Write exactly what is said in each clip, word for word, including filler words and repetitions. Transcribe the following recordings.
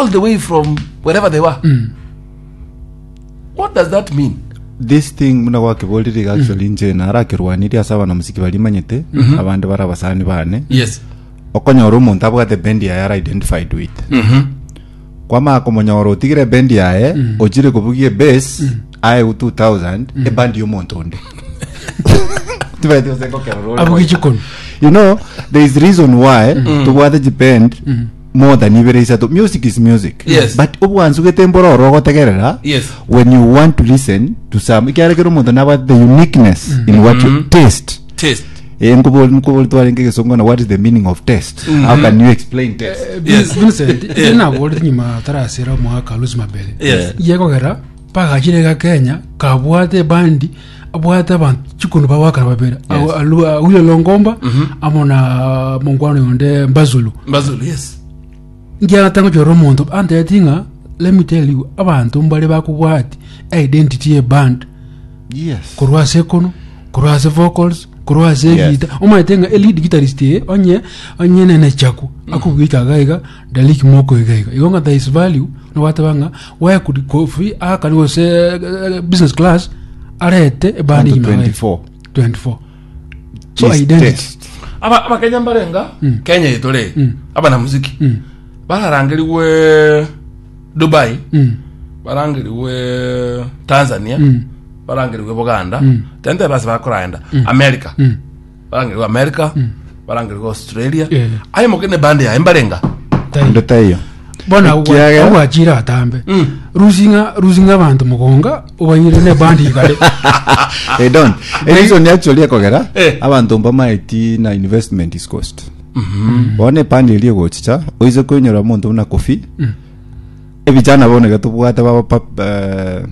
all the way from wherever they were. Mm. What does that mean? This thing muna wa kiboliti actually nje na arakirwaniri asaba na musiki balimanyete abandi barabasani bane. Yes. Okonyoro umuntu abwa the band ya are identified with. Mhm. Kwama akomonyoro tigire band ya e ojire kubugie bass I two thousand e band yo montonde. You know, there is reason why mm. to what the band mm. more than even is that music is music. Yes. But once you get temporary together, yes. when you want to listen to some, you get the uniqueness mm. in what mm-hmm. you taste. Taste. What is the meaning of taste? Mm-hmm. How can you explain taste? Uh, yes. Vincent, ina word ni matara sera mwaka lose mabele. Yes. Yego gara paka chile ka Kenya kabwate bandi abwata ban chikuno bawaka babera. Uyo Longomba amona mongwano yonde Mbazulu. Mbazulu, yes. Ngia tango joro mondo ante yatinga, let me tell you, abantu mbale bakubwati identity e band. Yes. Kurwase kono, kurwase vocals, kurwase yes. guitar. Oma yatinga e lead guitarist ye, onye, onye nene chaku. Mm. Aku wika gaiga, daliki moko gaiga. Yonga there is value, no wata wanga, why could coffee, aka ni wase uh, business class, arete e band ima. twenty-four. twenty-four. So identity. Aba, aba Kenya mbarenga, mm. Kenya yitole, mm. aba na muziki. Mm. Barangiriwe Dubai, mm. barangiriwe Tanzania, mm. barangiriwe Buganda, mm. tente basi bakuraenda mm. America, mm. barangiriwe America, mm. barangiriwe Australia. Yeah. Ayo mokene bande ya mbarenga. Ndo tayo. Bona uwa ajira atambe. Mm. Ruzinga ruzinga abantu mugonga ubanyire ne bandi kale. They don't. And reason actually akogera eh. abantu mbamaiti na investment is cost. Mhm. Bone pandi liye gochicha oize konyora muntu una kofi. Mm. Ebijana bone gatubwata baba pap eh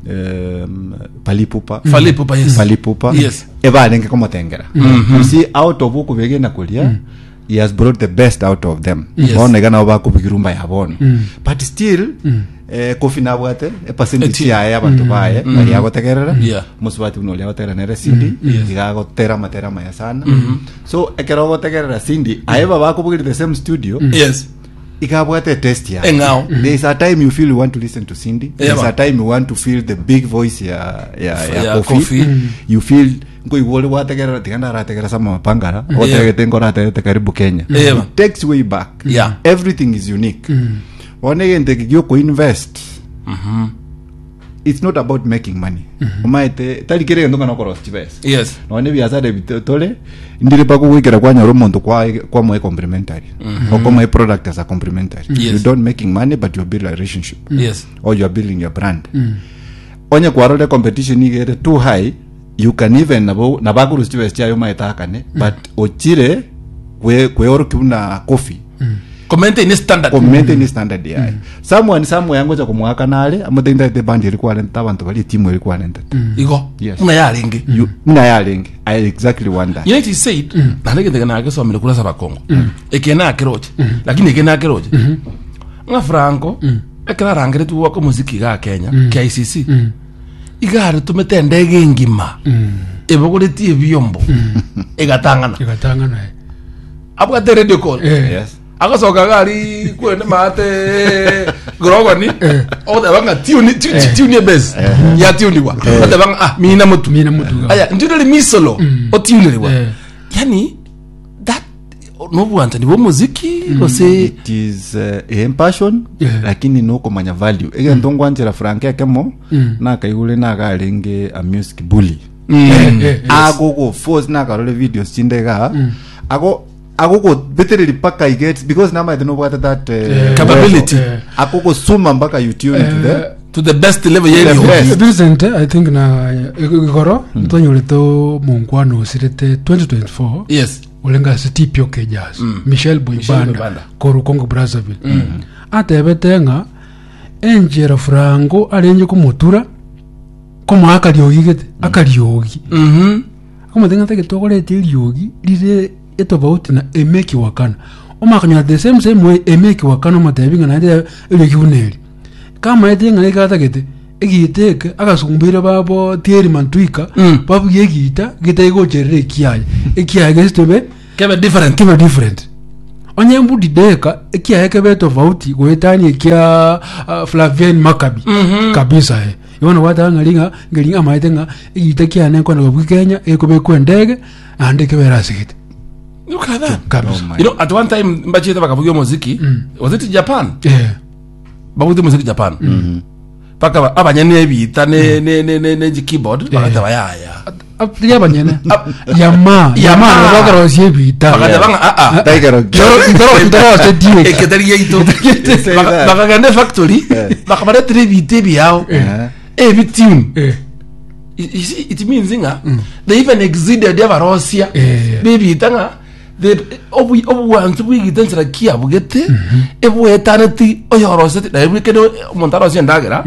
um, palipupa. Palipupa, yes. Palipupa. Yes. Eba nenge como tengera. Mm-hmm. You see out of uku begena kulia. Mm. He has brought the best out of them. Yes. Bone gana oba kubigirumba ya bone. Mm. But still mm. eh kofi na bwate e percentage ya ya bantu bae mm. bali yago tegerera yeah. musubati uno lya gotera nere Cindy igago tera matera maya sana mm-hmm. so ekero gotegerera Cindy mm. aeba bakubugire the same studio mm. yes ikabwate test ya engao mm. there is a time you feel you want to listen to Cindy there is yeah, a time you want to feel the big voice ya ya ya, ya Kofi, Kofi. Mm. you feel ngo iwole wategerera tigana rategerera sama mapangara yeah. otegete ngora te karibu Kenya yeah. it takes way back yeah. everything is unique mm. one gente kigyo ko invest mhm it's not about making money umaite tali kire ndo kana koros chibes yes no ne biasa de tole ndire pa kuwikira kwa nyaro muntu kwa kwa mo complementary mm-hmm. or kwa my product as a complementary yes. you don't making money but you build a relationship yes or you are building your brand mm. onye kwa role competition ni get too high you can even nabo nabakuru chibes chayo maita kane mm. but ochire kwe kwe orukuna coffee mm. comment in standard comment in standard ya mm. someone somewhere yangoja kumwaka nale amutenda te band ilikuwa nenda abantu bali timu ilikuwa nenda mm. iko yes. una yalingi you una yalingi I exactly wonder you know it said mm. na nige ndega na kesho amele kula saba Kongo mm. ekena akeroje mm. lakini ekena akeroje mm -hmm. nga Franco mm. ekena rangire tu wako muziki ga Kenya mm. K I C C mm. igare tumetende ngima mm. ebogoreti ebyombo mm. egatangana egatangana abwa the radio call eh. yes akasoka gari kwene mate grogoni o da banga tune tune base ya tune wa da banga ah mina mutu mina mutu aya ndile misolo o tune wa yani that no want ni bo muziki o se it is uh, a passion yeah. lakini no komanya value ege ndongo anjera frank yakemo mm. na kaigule na galenge a music bully mm. yeah, yes. ago go force na karole videos chindega mm. ago agogo better paka I get because now I don't know what that uh, yeah. capability yeah. agogo suma mpaka you tune uh, to the to the best level yeah Vincent I think na igoro mm. tonyoleto mungwano sirete twenty twenty-four yes ulenga Stipio Kejas mm. Michelle Boibanda koru Congo Brazzaville mm. atebetenga enjera frango alenje kumutura koma akaliogi gete akaliogi mhm koma tenga teke tokole tiliogi lire etobauti na emeki wakana omakanya the same same way emeki wakana matebinga na ndia ile kiuneli kama etinga nekata gete egiteke akasumbira babo tieri mantwika mm. babu yegita gita igo cherere kiyaye ekiyaye gestobe kebe different kebe different onye mbudi deka kia heke beto tofauti goetani kia uh, Flavien Maccabi Mhm. kabisa he yona wata ngalinga ngalinga maitenga itakia neko na bwi Kenya ekobe kwendege ande kebera sikite Look at that. kabisa. Oh my. You know, at one time mbachita bakavugia muziki was it Japan Eh. bavuze muziki Japan paka abanyene bita ne ne ne ne ne keyboard bakata bayaya Apya banyene. Yama, yama Yama. roga rosie bita. bakata banga a a Tiger of Ndoro ndoro ndoro se diwe. eketari yeito Say that. bakagande factory bakabare tre bite biao Eh. eh bitune Eh. you see it means nga they even exceeded their Russia Eh. baby tanga the obu obu wantu bwigite nsira kia bugete ebu etanati oyorosete na ebu kedo montaro sia ndagera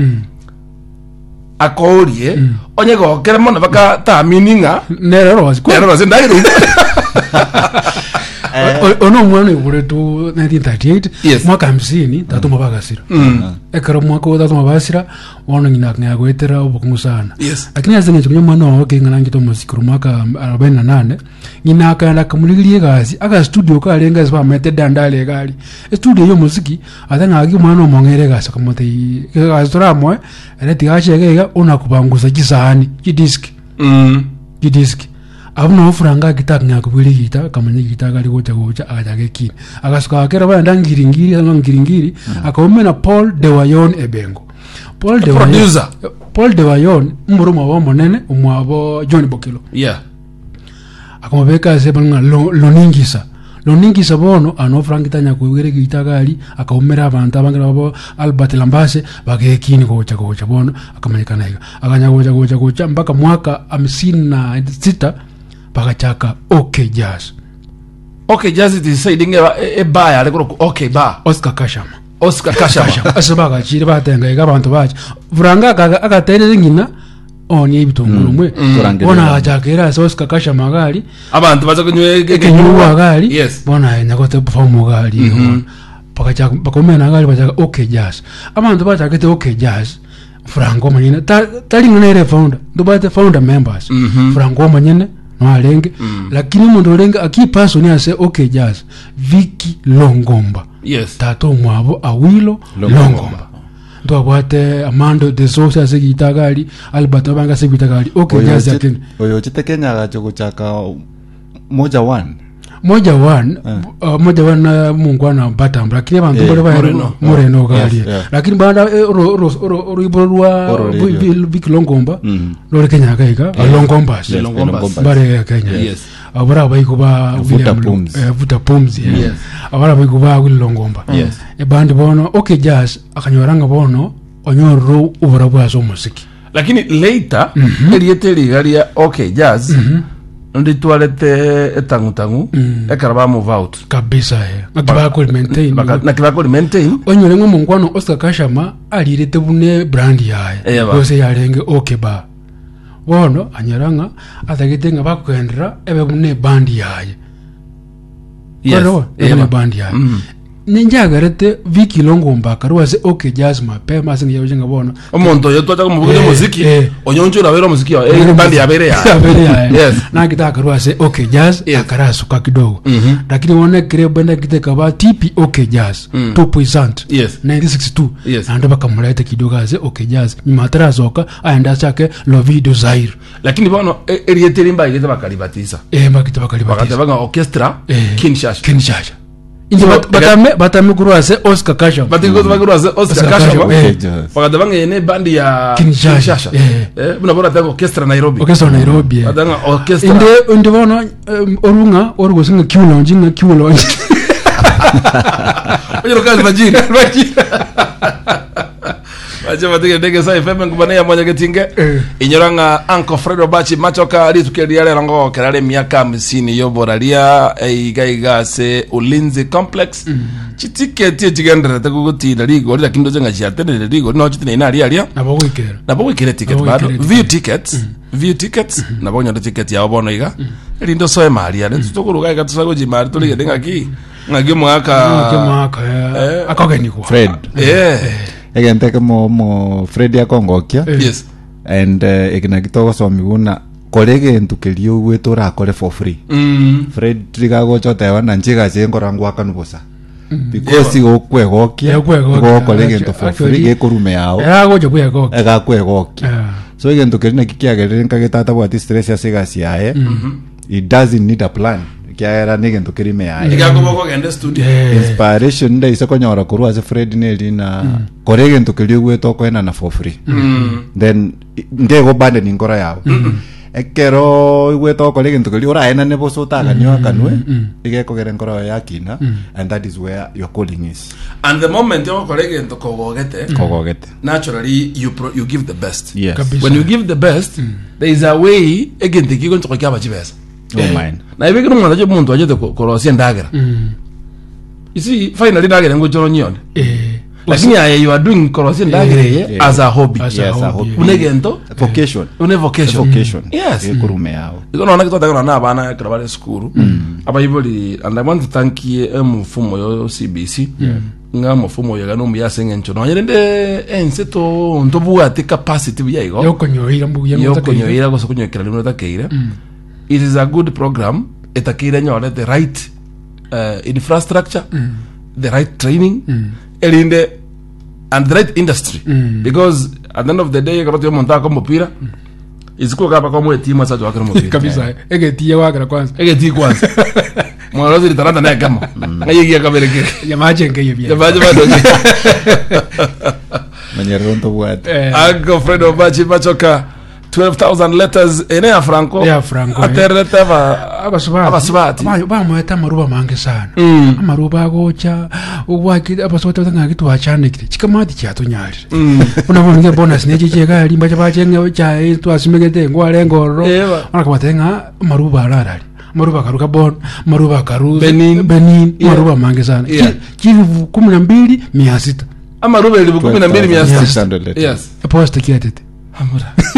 akorie onye go kere mona baka ta mininga Nero rosi. ero sia ndagera Ono mwana ule tu nineteen thirty-eight Yes. mwaka hamsini tatu mabakasira. Ekero mwaka wa tatu mabasira wana ngina ngya gwetera obukungu sana. Yes. Lakini azenge cyo mwana wa ngina ngito musikuru mwaka arobaini na nane ngina akanda kamuligirie gazi aka studio ka lenga zwa mete dandale gali. Studio yo muziki atanga agi mwana omongere gasa kamote gazora mwe ere tigashegega ona kubanguza kisahani kidisk mm kidisk abuna ofuranga gitaka kubwiri gita kamanye gita gali gocha gocha akajage kini akasuka akera banda ngiringiri anga ngiringiri akaomena Paul de Wayon Ebengo Paul de Wayon producer. Paul de Wayon mburuma wa monene umwabo John Bokilo yeah akamabeka sebanga loningisa loningisa bono ano frank tanya kubwire gita gali akaomera abantu abangira babo Albert Lambase bagekini gocha gocha bono akamanyikana higa akanya gocha gocha gocha mpaka mwaka hamsini na sita pakachaka OK Jazz okay just it is saying e baya aleko okay ba Oscar Kashama Oscar Kashama asaba chiri batenga ega abantu baje vuranga aka akatere ngina oni ibitunguru mwe Kurangirira. bona ajakera so Oscar Kashama gali abantu baza kunywe kenyuwa gali yes bona nyakote perform gali pakachaka pakomena gali bachaka OK Jazz abantu bachakete OK Jazz Franco manyene tali ngene founder ndobate founder members Franco manyene no alenge lakini mundu olenga akipaso ni ase OK Jazz Vicky Longomba yes tato mwabo Awilo Longomba. Longomba ndo abwate Amando de Sosa se gitagali Albert banga se gitagali OK Jazz yakini Oyo chite Kenya gacho kuchaka moja one. moja one uh, moja one uh, mungwana batambula kile bantu Eh, bale ba Moreno. Moreno gali Yes, yeah. lakini banda eh, ro ro ro ro iborwa Oro radio. Vicky Longomba Mhm. lo Kenya kaiga Longomba Yes, Longomba. Longomba. bare Kenya Yes. abara bayikuba Vuta pumzi. eh vuta pumzi eh. Yes. abara bayikuba Willy Longomba Yes. e bandi bono OK Jazz akanyoranga bono onyoro ubura bwazo musiki lakini later eliete ligaria okay jazz ndi tualete etangutangu ekaraba move out kabisa eh akiba ko maintain Baka- na kibako li maintain onyore ngo mungwano Oscar Kashama alirete bune brand yaye Eba. kose yarenge OK ba bono anyaranga atagete nga bakwendera ebe bune band yaye yes Kono, ebe Eba. band yaye Mhm. ninjagarete Vicky Longomba karwase OK Jazz mapema singa yajenga bono omuntu oyo twacha kumubugire Eh, muziki eh. onyonjo rawera muziki ya eh bandi yabere ya Yabere yaye yes na kitaka karwase OK Jazz Yes. akarasuka kidogo Mhm. lakini wone kire benda kiteka ba T P OK Jazz two percent Yes. nineteen sixty-two Yes. ando bakamuleta kidogo aze OK Jazz nyuma tarazoka aenda chake Lovido Zaire lakini bano e- eliete limba ilete bakalibatisa eh makita bakalibatisa bakatebanga orchestra Eh. Kinshasa Kinshasa inje So, bat- batame batame kurwase Oscar Kashama batiko bagirwa Oscar Oscar Kashama Kashama, eh. OK Jazz. bakatebanga ene bandi ya Kinshasa. Kinshasa Eh. eh buna bora tango orchestra Nairobi orchestra Nairobi eh. batanga orchestra inde inde bono um, orunga orugosinga kiulonji nga kiulonji Oye, kazi majini Wacha matike ndege sa F M ngubane ya moja getinge Eh. inyoranga Uncle Fredo Bachi machoka ritukelia rango kerale miaka hamsini yoboralia eiga se Ulinzi Complex chitike tie chigendera takuguti daligo lakini ndo zenga chiatene daligo no chitine inali alia nabo wikera na bo wikire ticket Nabo bado wikire view tickets view tickets na bo nyondo ticket ya bono iga lindo soe mali ya tutokuruga ga tusago jimari tulige denga ki ngagi mwaka kemaka Eh. akagenikwa Fred. eh Egente kemo mo Fred ya Kongokia. Eh. yes And uh, ekina kitoko somi una korege ntukelio gwetora akore for free Mm. Fred trigago chota wana njiga chengo rangwa kanubosa because go kwegokia go korege nto for free ge kurume yao era gojo kwegokia ega kwegokia so igen tukelina kikiagere nkagitata bwa stress ya sigasi yae it doesn't need a plan kiara nige ntukirime yae Igakoboko gende studio. inspiration nda isakonyora kurwa ze Fred nelina korege ntukelio gweto kwena na for free then ndego bande ningora yao ekero gweto korege ntukelio ora ena nebo sota kanyo kanwe igeko gere ngora yakina and that is where your calling is And the moment you college into kogogete, kogogete naturally you pro, you give the best. yes Kabisa. When you give the best, there is a way again to kigo ntokokia bachibesa. oh mine Na ibe kino mwana je muntu ajete korosia ndagera. You see finally ndagera ngo choro nyone. eh Lakini aye you are doing korosia ndagera ye as a hobby. As a yes a hobby. hobby Unegento vocation une vocation. vocation Yes. ge kurume yao Iko naona kitu ndagera na bana kira bale school. Aba iboli and I want to thank you mfumo yo C B C. Nga mfumo yo gano mya senge ncho. No nyende enseto ntobu ati capacity byayigo. yokonyoira mbu Yokonyoira go sokunyokera lino takeira. It is a good program. Etakira nyore the right uh, infrastructure, the right training, elinde and the right industry. Because at the end of the day, karoto monta kama mpira. Isikuwa kama kama mwe timu sasa wakati mpira. kabisa egetia wakara kwanza Ege ti kwanza. Mwalozi litaranda naye kama. Ngayigia kabereke. jamaa chenge yebia Jabaje bado. manyero nto bwate Uncle Fredo Bachi Machoka. twelve thousand letters ene ya Franco. Ya Franco, Aterete ba abasubati abasubati. bamweta amaruba mange sana amaruba agocha ubwaki abasubati batanga kitu achandikire kikamati cyatonyarira unabonye bonus neje cyega ari mbaje bacenge cya twasimegete ngware ngoro Eba. onakabatenga amaruba ararari amaruba karuka bon amaruba karuzi Benin. benin Yeah. amaruba mange sana Yeah. kivu kumi na mbili mia sita Ama rube libu kumi na mbili mia sita. six hundred letters. Yes. post kiatete Amura.